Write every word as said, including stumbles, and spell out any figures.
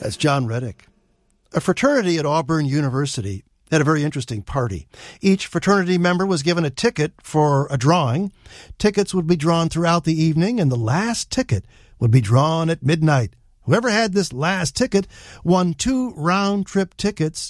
That's John Reddick. A fraternity at Auburn University had a very interesting party. Each fraternity member was given a ticket for a drawing. Tickets would be drawn throughout the evening, and the last ticket would be drawn at midnight. Whoever had this last ticket won two round-trip tickets